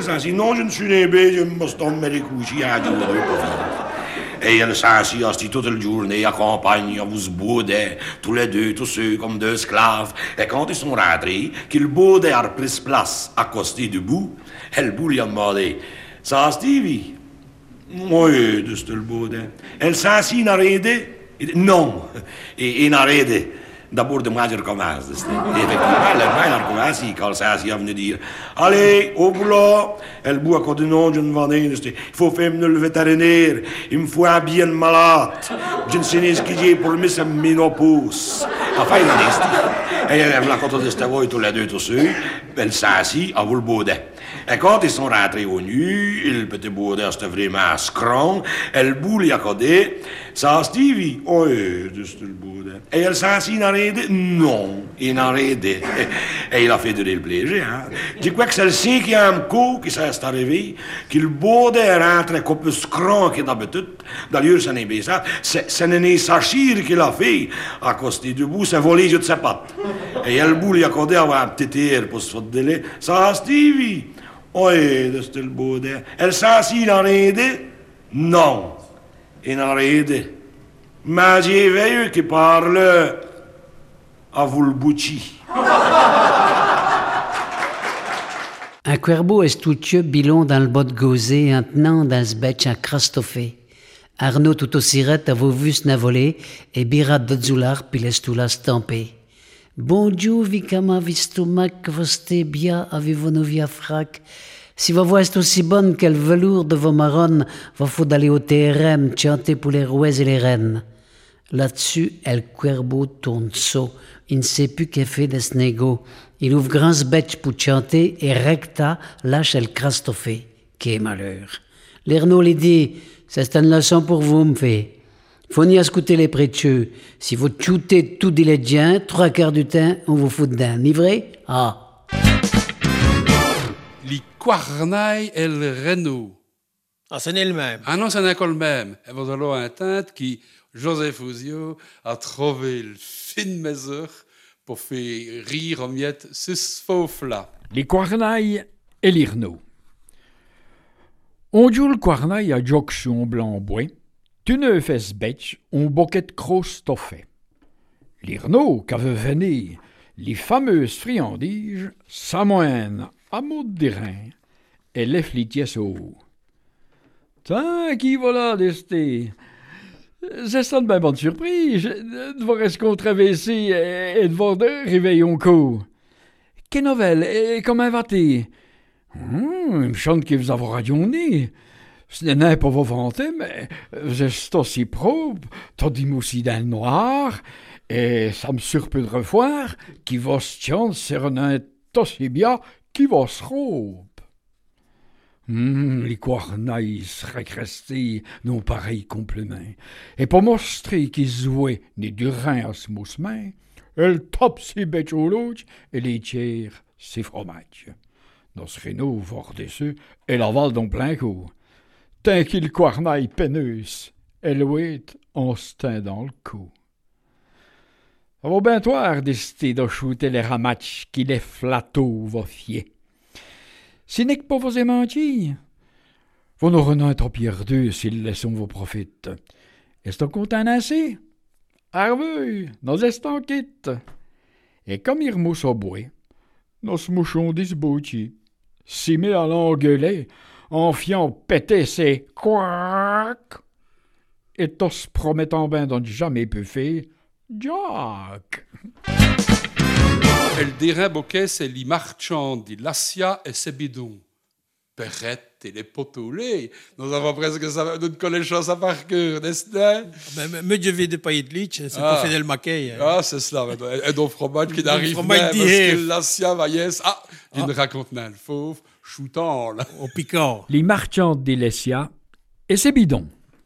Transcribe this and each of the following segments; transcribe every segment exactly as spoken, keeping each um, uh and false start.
s'assit. Non, je ne suis pas, je me tomber les couches à deux, et elle s'assit assis toute la journée, accompagne, vous se boudaient, tous les deux, tous ceux comme deux esclaves. Et quand ils sont rentrés, qu'ils boudaient a pris place à côté du bout, elle bout lui a demandé, ça, Stevie? Oui, de ce le boudet. Elle s'assit, n'a arrêté? Non, et n'a arrêté. D'abord de moi, je recommence. Et effectivement, elle a recommencé quand ça s'est venu dire allez, au boulot. Elle bout à côté de non, je ne vais pas. Il faut faire le vétérinaire. Il me faut un bien malade. Je ne sais pas ce qu'il y a pour me c'est ménopause. Enfin, il a dit. Et elle a côté de cette voix, tous les deux, tous ceux. Elle s'est assise à vous le boudet. Et quand ils sont rentrés au nu, le petit boudet, c'était vraiment scrum. Elle boule à côté. Ça, Stevie? Oui, c'est le boudet. Et elle s'est assise, non, il n'a arrêté. Et il a fait de le plaisir. Hein. Je crois que c'est le cinquième coup qui s'est arrivé, qu'il boudet est rentré comme un scrum qui d'habitude. D'ailleurs, ce n'est pas ça. Ce n'est pas Sachir qui l'a fait. À côté du bout, c'est volé, je ne sais pas. Et elle boule à côté, avoir un petit air pour se faire de lait. Ça, Stevie? Oui, c'est le boudet. Elle s'est assise, il a arrêté? Non, il n'a arrêté. Mais j'ai vu qui parle à vous le bouchi. Un cuerbo estuccio bilon dans le bot gauzé, un tenant dans ce betch à crastofé. Arnaud tout aussi ret à vos vus navolé, et birat de zoular pilestula stampé. Bon Dieu, vicama vistomac, voste bia, avivonu via frac. Si vos voix est aussi bonne qu'elle velours de vos marronnes, va faut d'aller au T R M chanter pour les roues et les reines. Là-dessus, el cuerbo tourne saut. Il ne sait plus qu'est fait de ce négo. Il ouvre grand betch pour chanter et recta lâche el crastofé. Quel malheur. L'Ernaud lui dit, c'est une leçon pour vous, me fait. Faut n'y écouter les précieux. Si vous choutez tout dilédien, trois quarts du temps, on vous fout dedans. Ni vrai? Ah. Li Quarnaille et le Renault. Ah, ce n'est le même. Ah non, ce n'est pas le même. Et vous avez un teinte qui, Joseph Ouzio, a trouvé le fin mesure pour faire rire en miettes ce fauve-là. Les Quarnaille et l'Irnaud. On joue le Quarnaille à Joction blanc-bois. Tu ne fais betch, on boquet crosse toffé. L'Irnaud, qu'avait venu les fameuses friandises, s'amoignent à mot de rein et les flitiès au haut. Tiens, qui voilà d'ester? C'est une bien bonne surprise de voir ce qu'on traversé et de voir de réveillon co. Quelle nouvelle et comment va-t-il? Hum, il me chante que vous avez radionné. Ce n'est pas vos vanter, mais vous êtes aussi propre, tandis aussi dans le noir, et ça me surprend de revoir qui va se chanter sur un aussi bien qui va se robe. Hum, les Quarnailles seraient restés non pareil complément. Et pour montrer qu'ils jouaient ni du rein à ce moussemin, elle tape ses bêtes au loge et les tire ses fromages. Dans ce réno, voir dessus, elle avale dans plein coup. Tant qu'il Quarnaille penneuse, elle ouait en se teint dans le cou. Ça va bien toi d'ester de shooter les ramatches qui les flatteaux va fier. Si n'est que pas vous mentir, vous n'aurez pas trop perdu s'ils laissons vos profites. Est-ce qu'on content assez? Arveux, nous estons quittes. Et comme il remousse au bois, nous se mouchons disboutis. Si met à l'engueuler, en fiant péter ses quack. Et tous promettant ben d'en jamais pu faire, Jack. Elle dirait boquet, c'est les marchands de Lassia et ses bidons. Perrette et les potolés. Nous avons presque ça, nous connaissons ça par cœur, n'est-ce pas? Mais, mais je vais de pailler de lich, c'est ah. pas Fidel Mackay. Hein. Ah, c'est cela. Et donc, fromage qui n'arrive pas. Parce que Lassia va yes. Ah, il me raconte le fauve, shootant, là. Au piquant. Les marchands de Lassia et ses bidons.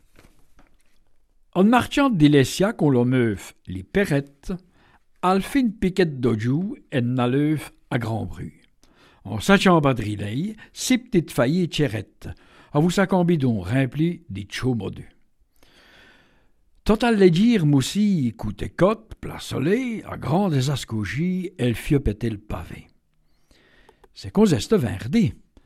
En marchand de Lassia, qu'on le meuf, les perrettes, Alfin piquette d'ojou et n'aleuf à grand bruit. En sachant badrilei, six petites failles tchérettes, à vous sac en bidon rempli des chaumodu. Total les dire moussi, coûte côte, place soleil, à grand des ascogis, elle fiopétait le pavé. C'est qu'on zeste verdé.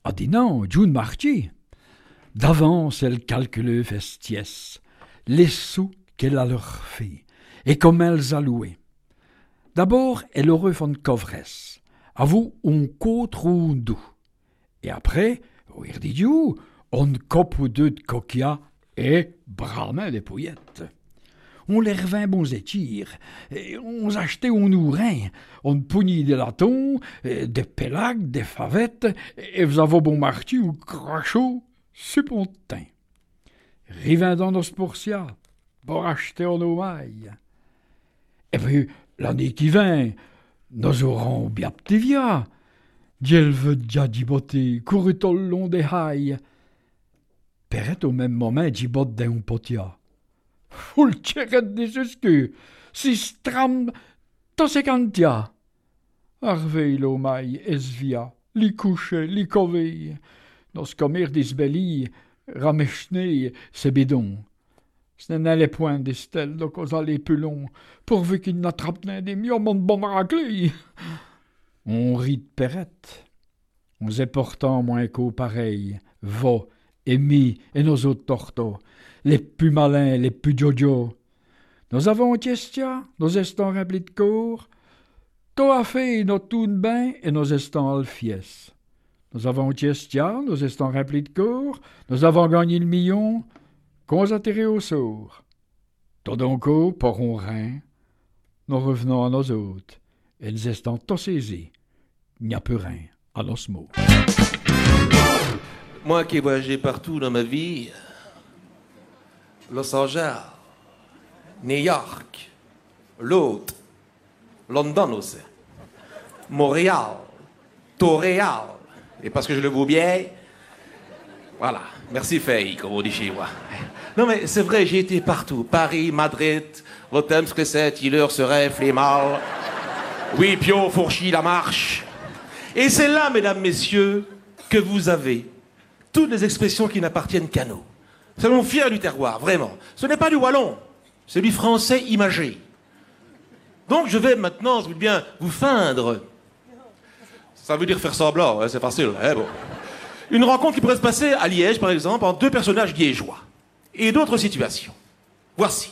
A dit non, June Marty. D'avance, elle calculait festiès, les sous qu'elle a leur fait, et comme elles a loué. D'abord, elle aurait fait une covresse. À vous, on côte doux. Et après, au Irdidiou, on coupe ou deux de coquillas et bramain des pouillettes. On les revint bons étires, et on achetait au nourrin, on pougnit des latons, des pélagues, des favettes, et vous avez bon marty ou crachot, suppontin. Rivint dans nos sportia, pour acheter en nos mailles. Et puis, l'année qui vint, nous aurons bien p'tivia. Diel veut déjà giboter, courut au long des hailles. Perrette au même moment gibote d'un potia. Foule tcheret des esqueux, si stram, tosecantia. Arvei lo mai esvia, li couche, li covei. Nos comer disbelli, ramechnei, se bidon. Ce n'allait point d'Estelle, donc aux allées plus longs, pourvu qu'il n'attrape n'un des miens, mon bon raclé. On rit de Perrette. On s'est pourtant moins qu'au pareil, va, Amy et nos autres tortos, les plus malins, les plus jojo. Nous avons Tiestia, nos estons remplis de cour, toi fait nos tout bain et nos estons alfies. Nous avons Tiestia, nos estons remplis de cour, nous avons gagné le million, qu'on a tiré au sort. Tout d'un coup, pour on rein, nous revenons à nos autres, et nous estons tous saisis. Il n'y a plus rien à l'osmo. Moi qui ai voyagé partout dans ma vie, Los Angeles, New York, l'autre, London aussi, Montréal, Toréal, et parce que je le vaux bien, voilà, merci Faye, comme on dit chez moi. Non mais c'est vrai, j'ai été partout, Paris, Madrid, Rotterdam, Scresset, Hiller, Serein, Flémal, oui, Pio, Fourchy, La Marche. Et c'est là, mesdames, messieurs, que vous avez toutes les expressions qui n'appartiennent qu'à nous. Soyons fiers du terroir, vraiment. Ce n'est pas du wallon, c'est du français imagé. Donc je vais maintenant, je veux bien, vous feindre. Ça veut dire faire semblant, hein, c'est facile. Hein, bon. Une rencontre qui pourrait se passer à Liège, par exemple, entre deux personnages liégeois. Et d'autres situations. Voici.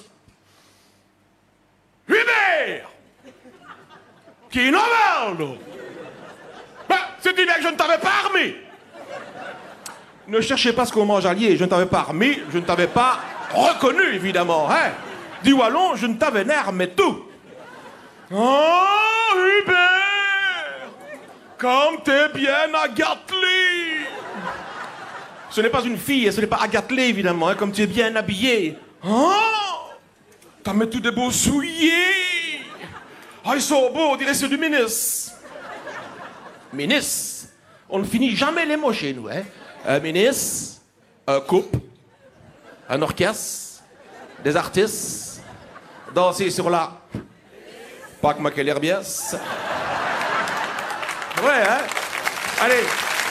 Hubert! Qui est normal, non? Ben, c'est dit bien que je ne t'avais pas armé. Ne cherchez pas ce qu'on mange à Liège, je ne t'avais pas armé, je ne t'avais pas reconnu, évidemment. Hein? Du wallon, je ne t'avais armé tout. Oh, Hubert! Comme t'es bien agatlé! Ce n'est pas une fille, ce n'est pas agatlé, évidemment, hein, comme tu es bien habillé. Oh! T'as mis tous des beaux souliers! Ah, ils sont beaux, on dirait ceux du ministre. Ministre? On ne finit jamais les mots chez nous, hein? Un ministre, un couple, un orchestre, des artistes, danser sur la... Pas que ma l'herbiès. Ouais, hein? Allez.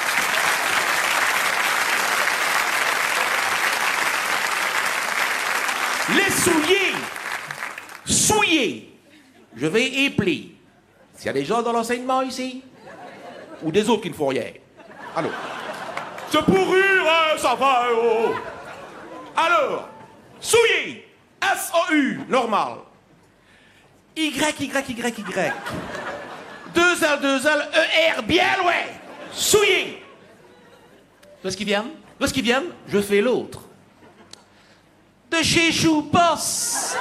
Les souliers. Souillés. Je vais épeler. S'il y a des gens dans l'enseignement ici, ou des autres qui ne font rien. Allô? Ce pourrure, hein, ça va, oh. Alors, souillé. S O U, normal. Y, Y, Y, Y. Deux L, deux L, E, R, bien loin. Souillé. Lorsqu'ils viennent, lorsqu'ils viennent, je fais l'autre. De chez Choupos.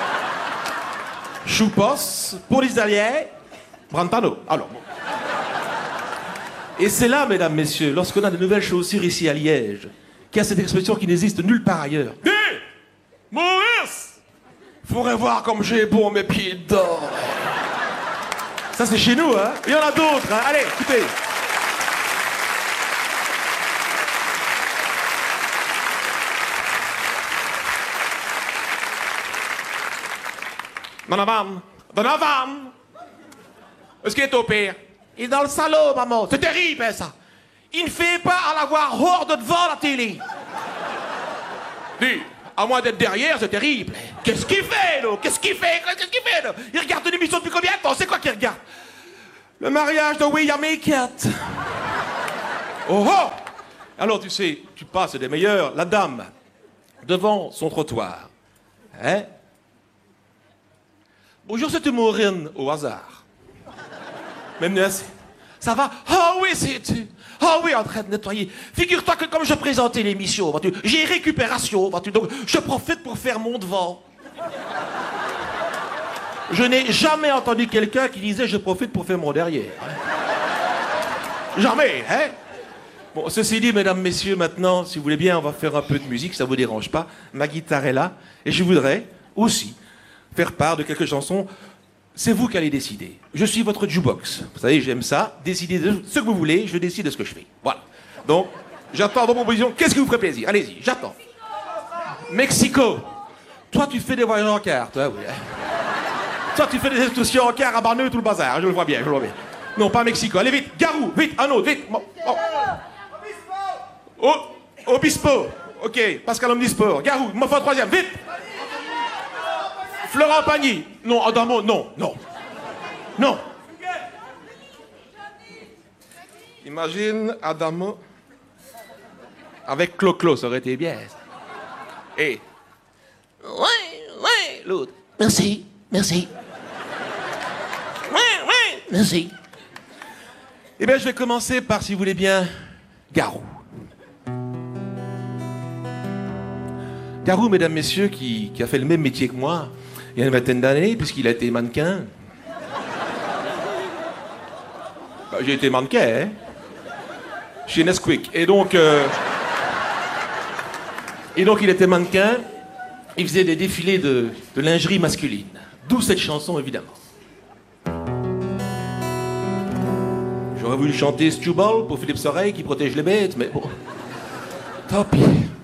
Choupos, pour les Italiens, Brantano. Alors, bon. Et c'est là, mesdames, messieurs, lorsqu'on a de nouvelles chaussures ici à Liège, qu'il y a cette expression qui n'existe nulle part ailleurs. Hé, Maurice! Faudrait voir comme j'ai bon mes pieds d'or. Ça, c'est chez nous, hein? Il y en a d'autres, hein? Allez, écoutez. Donovan, Donovan! Est-ce qu'il est au pire? Il est dans le salon, maman. C'est terrible, hein, ça. Il ne fait pas à l'avoir hors de devant la télé. Dis, à moins d'être derrière, c'est terrible. Qu'est-ce qu'il fait, là? Qu'est-ce qu'il fait? Qu'est-ce qu'il fait, là? Il regarde une émission depuis combien de temps? C'est quoi qu'il regarde? Le mariage de William et Kate. Oh oh! Alors, tu sais, tu passes des meilleurs, la dame, devant son trottoir. Hein? Bonjour, c'est Maureen, au hasard. Même assez. Ça va? Ah oui, c'est tu. Ah oui, en train de nettoyer. Figure-toi que comme je présentais l'émission, vois-tu, j'ai récupération, vois-tu, donc je profite pour faire mon devant. Je n'ai jamais entendu quelqu'un qui disait je profite pour faire mon derrière. Jamais, hein? Bon, ceci dit, mesdames, messieurs, maintenant, si vous voulez bien, on va faire un peu de musique, ça vous dérange pas. Ma guitare est là, et je voudrais aussi faire part de quelques chansons. C'est vous qui allez décider. Je suis votre jukebox. Vous savez, j'aime ça. Décidez de ce que vous voulez, je décide de ce que je fais. Voilà. Donc, j'attends vos propositions. Qu'est-ce qui vous ferait plaisir? Allez-y, j'attends. Mexico. Toi, tu fais des voyages en car, toi, oui. Toi, tu fais des excursions en car à Barneux, tout le bazar. Je le vois bien, je le vois bien. Non, pas Mexico. Allez, vite. Garou, vite, un autre, vite. Oh. Oh. Obispo. OK, Pascal Omnisport. Garou, m'en faut un troisième, vite. Florent Pagny. Non, Adamo, non, non. Non. Imagine Adamo avec Clo-Clo, ça aurait été bien. Et... Ouais, ouais, l'autre. Merci, merci. Ouais, ouais, merci. Eh bien, je vais commencer par, si vous voulez bien, Garou. Garou, mesdames, messieurs, qui, qui a fait le même métier que moi il y a une vingtaine d'années, puisqu'il a été mannequin. Bah, j'ai été mannequin, hein, chez Nesquik. Et donc, euh, et donc, il était mannequin. Il faisait des défilés de, de lingerie masculine. D'où cette chanson, évidemment. J'aurais voulu chanter Stu Ball pour Philippe Soreille qui protège les bêtes, mais bon, tant pis.